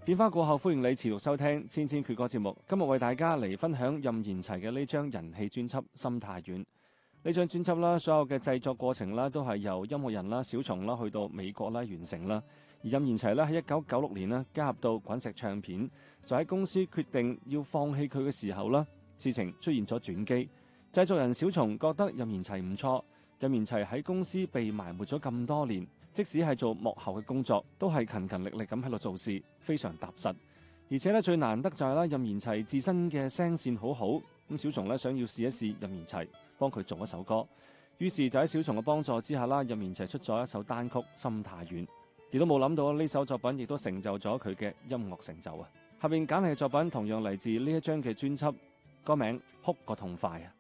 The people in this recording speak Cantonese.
變化過後，歡迎你持續收聽《千千闕歌》節目。今日為大家嚟分享任賢齊嘅呢張人氣專輯《心太軟》。呢張專輯啦，所有嘅製作過程啦，都係由音樂人啦小松啦去到美國啦完成啦。而任賢齊咧喺1996年啦加入到滾石唱片，就喺公司決定要放棄佢嘅時候啦，事情出現咗轉機。製作人小松覺得任賢齊唔錯，任賢齊喺公司被埋沒咗咁多年，即使係做幕後嘅工作，都係勤勤力力咁喺度做事，非常踏實。而且咧最難得就係啦，任賢齊自身嘅聲線好好，咁小松咧想要試一試任賢齊幫佢做一首歌，於是就喺小松嘅幫助之下啦，任賢齊出咗一首單曲《心太軟》，亦都冇諗到呢首作品亦都成就咗佢嘅音樂成就啊！下邊揀嚟嘅作品同樣嚟自呢一張嘅專輯，歌名《哭個痛快》啊！